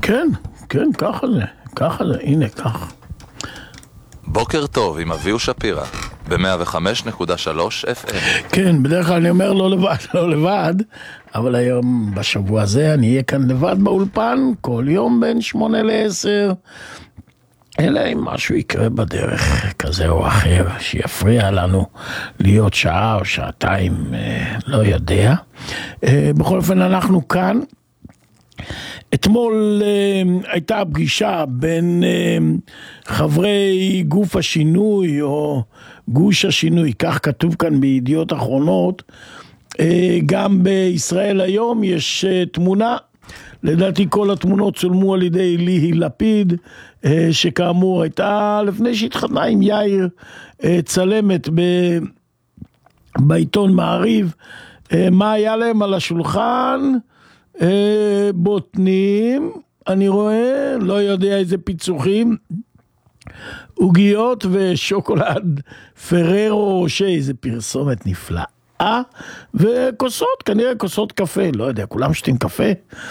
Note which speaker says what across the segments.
Speaker 1: כן, כן, ככה זה, הנה, כך.
Speaker 2: בוקר טוב עם אביהו שפירא, ב-105.3 FM.
Speaker 1: כן, בדרך כלל אני אומר לא לבד, אבל היום, בשבוע הזה, אני אהיה כאן לבד באולפן, כל יום בין 8 ל-10, אלא אם משהו יקרה בדרך, כזה או אחר, שיפריע לנו להיות שעה או שעתיים, לא יודע. בכל אופן, אנחנו כאן. אתמול הייתה פגישה בין חברי גוף השינוי או גוש השינוי, כך כתוב כאן בידיעות אחרונות. גם בישראל היום יש תמונה, לדעתי כל התמונות צולמו על ידי ליהי לפיד, שכאמור הייתה לפני שהתחתנה עם יאיר, צלמת בעיתון מעריב. מה היה להם על השולחן? בוטנים, אני רואה, לא יודע איזה פיצוחים, עוגיות ושוקולד פררו רושה, איזה פרסומת נפלאה, וכוסות, כנראה כוסות קפה, לא יודע, כולם שתים קפה,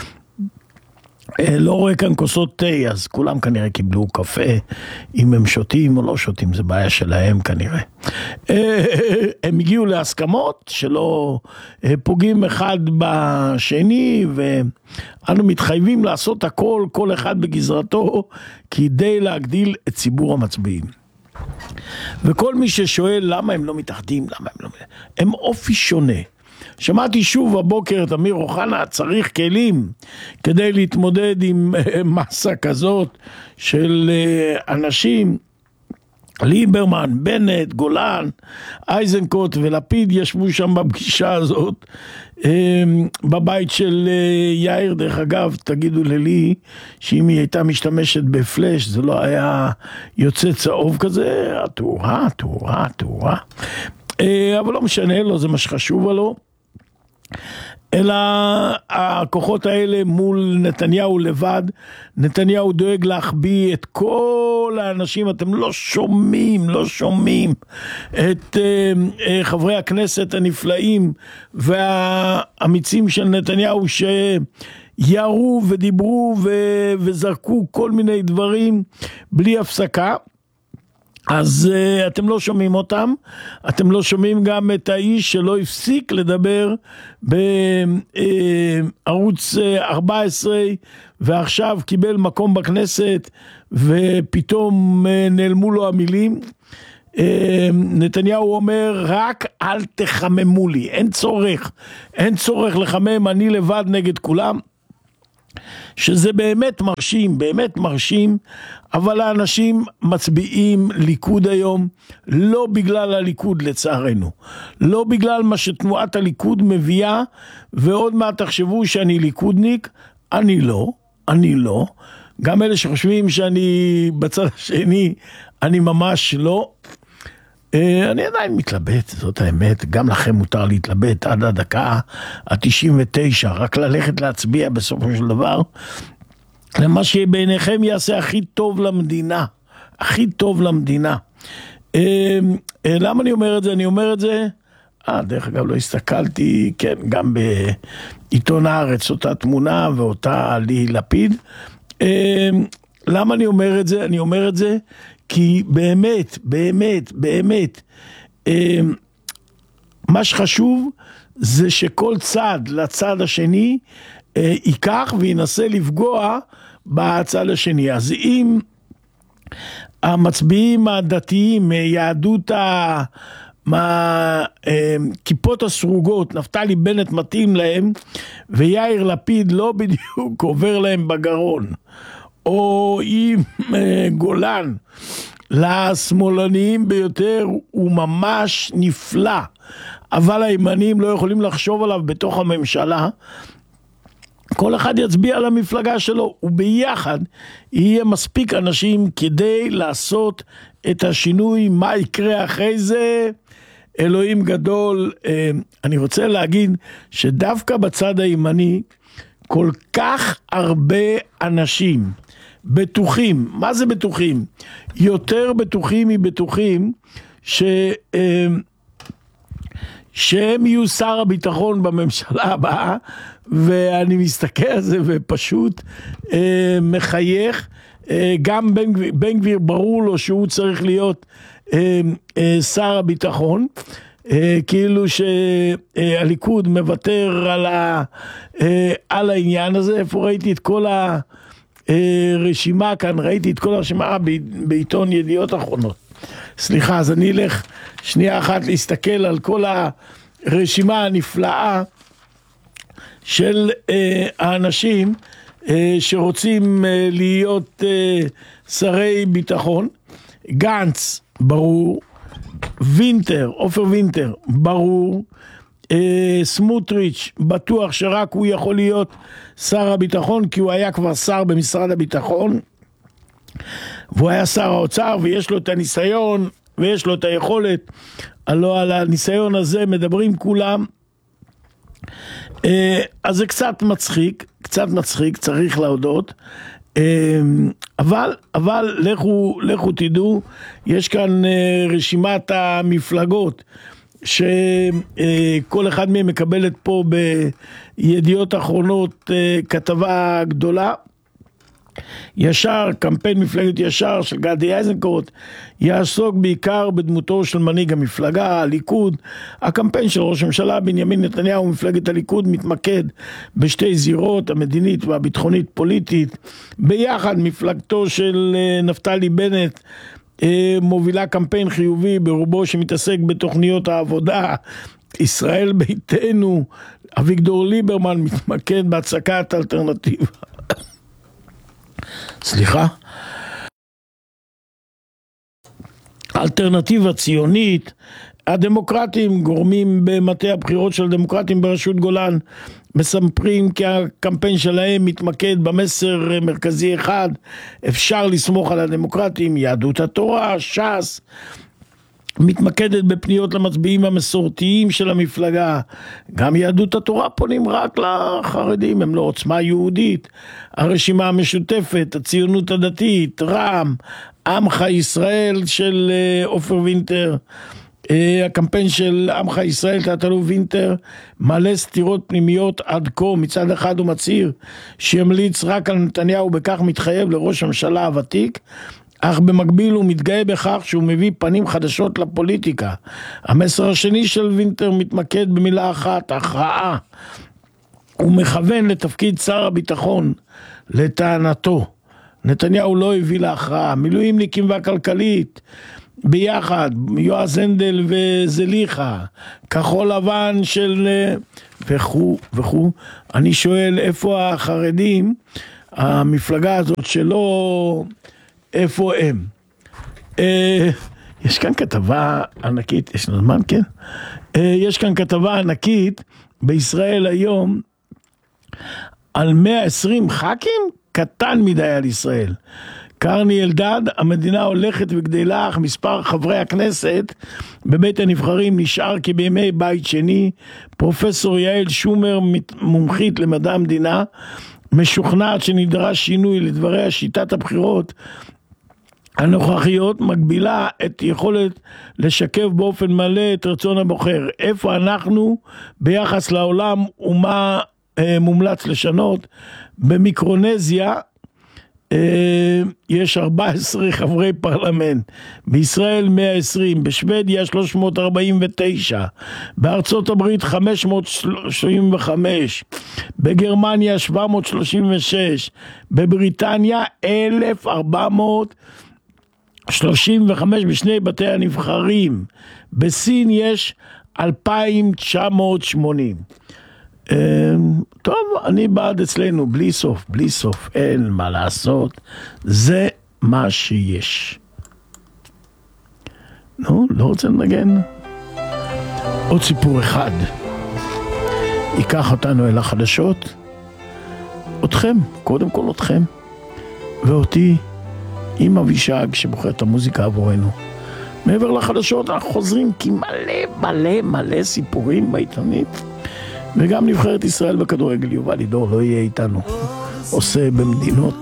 Speaker 1: לא רואה כאן כוסות תה, אז כולם כנראה קיבלו קפה, אם הם שותים או לא שותים, זה בעיה שלהם כנראה. הם הגיעו להסכמות שלא פוגעים אחד בשני, ואנו מתחייבים לעשות הכל, כל אחד בגזרתו, כדי להגדיל את ציבור המצביעים. וכל מי ששואל למה הם לא מתאחדים, הם אופי שונה. שמעתי שוב הבוקר את אמיר אוחנה, צריך כלים כדי להתמודד עם מסה כזאת של אנשים. ליברמן, בנט, גולן, אייזנקוט ולפיד ישבו שם בפגישה הזאת, בבית של יאיר. דרך אגב, תגידו לי שאם היא הייתה משתמשת בפלש, זה לא היה יוצא צהוב כזה, התאורה. אבל לא משנה לו, זה מה שחשוב עלו. אלא הכוחות האלה מול נתניהו לבד. נתניהו דואג להחביא את כל האנשים. אתם לא שומעים את חברי הכנסת הנפלאים והאמיצים של נתניהו שירו ודיברו וזרקו כל מיני דברים בלי הפסקה. אז אתם לא שומעים אותם, אתם לא שומעים גם את האיש שלא הפסיק לדבר בערוץ 14 ועכשיו קיבל מקום בכנסת ופתאום נעלמו לו המילים. נתניהו אומר רק אל תחממו לי, אין צורך לחמם, אני לבד נגד כולם. שזה באמת מרשים, אבל האנשים מצביעים ליכוד היום, לא בגלל הליכוד לצערנו, לא בגלל מה שתנועת הליכוד מביאה, ועוד מעט תחשבו שאני ליכודניק, אני לא, גם אלה שחושבים שאני בצד השני, אני ממש לא. אני עדיין מתלבט, זאת האמת, גם לכם מותר להתלבט עד הדקה ה-99, רק ללכת להצביע בסופו של דבר, למה שבעיניכם יעשה הכי טוב למדינה. למה אני אומר את זה? אני אומר את זה, דרך אגב לא הסתכלתי, כן, גם בעיתון הארץ, אותה תמונה ואותה ליהי לפיד. למה אני אומר את זה? אני אומר את זה, כי באמת, מה שחשוב זה שכל צד לצד השני ייקח וינסה לפגוע בצד השני. אז אם המצביעים הדתיים, יהדות כיפות הסרוגות, נפתלי בנט מתאים להם, ויאיר לפיד לא בדיוק עובר להם בגרון, או אם גולן לשמאלניים ביותר הוא ממש נפלא, אבל הימנים לא יכולים לחשוב עליו בתוך הממשלה, כל אחד יצביע על המפלגה שלו, וביחד יהיה מספיק אנשים כדי לעשות את השינוי. מה יקרה אחרי זה? אלוהים גדול. אני רוצה להגיד שדווקא בצד הימני, כל כך הרבה אנשים בטוחים, מה זה בטוחים? יותר בטוחים מבטוחים שהם יהיו שר הביטחון בממשלה הבאה, ואני מסתכל על זה ופשוט מחייך. גם בן גביר ברור לו שהוא צריך להיות שר הביטחון, כאילו שהליכוד מוותר על העניין הזה. איפה ראיתי את כל הרשימה כאן? ראיתי את כל הרשימה בעיתון ידיעות אחרונות. סליחה, אז אני אלך שנייה אחת להסתכל על כל הרשימה הנפלאה של האנשים שרוצים להיות שרי ביטחון. גנץ, ברור. וינטר, עופר וינטר, ברור. סמוטריץ', בטוח שרק הוא יכול להיות שר הביטחון, כי הוא היה כבר שר במשרד הביטחון, והוא היה שר האוצר, ויש לו את הניסיון, ויש לו את היכולת. הלוא על הניסיון הזה מדברים כולם. אז זה קצת מצחיק, צריך להודות. אבל לכו תדעו, יש כאן רשימת המפלגות שכל אחד מהם מקבלת פה בידיעות אחרונות כתבה גדולה. ישר, קמפיין מפלגת ישר של גדי איזנקוט יעסוק בעיקר בדמותו של מנהיג המפלגה, הליכוד. הקמפיין של ראש הממשלה בנימין נתניהו ומפלגת הליכוד מתמקד בשתי זירות, המדינית והביטחונית פוליטית. ביחד מפלגתו של נפתלי בנט מובילה קמפיין חיובי ברובו שמתעסק בתוכניות העבודה. ישראל ביתנו, אביגדור ליברמן מתמקד בהצקת אלטרנטיבה. סליחה, אלטרנטיבה ציונית. הדמוקרטים, גורמים במטה הבחירות של הדמוקרטים בראשות גולן, מספרים כי הקמפיין שלהם מתמקד במסר מרכזי אחד: אפשר לסמוך על הדמוקרטים. יהדות התורה, ש"ס, מתמקדת בפניות למצביעים המסורתיים של המפלגה. גם יהדות התורה פונים רק לחרדים, הם לא עוצמה יהודית. הרשימה המשותפת, הציונות הדתית, רע"מ, עמך ישראל של עופר וינטר. הקמפיין של עמך ישראל, תת-אלוף וינטר, מלא סתירות פנימיות עד כה. מצד אחד הוא מצהיר שימליץ רק על נתניהו, בכך מתחייב לראש הממשלה הוותיק, אך במקביל הוא מתגאה בכך שהוא מביא פנים חדשות לפוליטיקה. המסר השני של וינטר מתמקד במילה אחת: הכרעה. הוא מכוון לתפקיד שר הביטחון. לטענתו, נתניהו לא הביא להכרעה. מילואימניקים והכלכלית, ביחד, יועז הנדל וזליחה, כחול לבן של וכו'. אני שואל, איפה החרדים, המפלגה הזאת שלא, איפה הם? יש כאן כתבה ענקית, יש לנו זמן, כן? יש כאן כתבה ענקית בישראל היום על 120 ח"כים, קטן מדי על ישראל. קרני אלדד, המדינה הולכת וגדלה, אך מספר חברי הכנסת בבית הנבחרים נשאר כבימי בית שני. פרופסור יעל שומר, מומחית למדע המדינה, משוכנעת שנדרש שינוי. לדבריה, שיטת הבחירות הנוכחיות מגבילה את יכולת לשקף באופן מלא את רצון הבוחר. איפה אנחנו ביחס לעולם ומה מומלץ לשנות? במיקרונזיה יש 14 חברי פרלמנט, בישראל 120, בשוודיה 349, בארצות הברית 535, בגרמניה 736, בבריטניה 1435 בשני בתי הנבחרים, בסין יש 2980. טוב, אני בעד אצלנו, בלי סוף, אין מה לעשות, זה מה שיש. נו, לא רוצה לנגן? עוד סיפור אחד ייקח אותנו אל החדשות. אתכם, קודם כל אתכם, ואותי עם אבישג שבוחר את המוזיקה עבורנו. מעבר לחדשות אנחנו חוזרים כי מלא סיפורים בעיתונית, וגם נבחרת ישראל בכדורגל. יובל לידור לא יהיה איתנו, עושה במדינות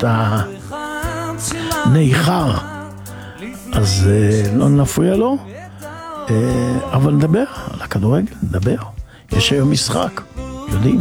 Speaker 1: הניחר, אז לא נפריע לו. אבל נדבר על הכדורגל, נדבר. יש היום משחק, יודעים.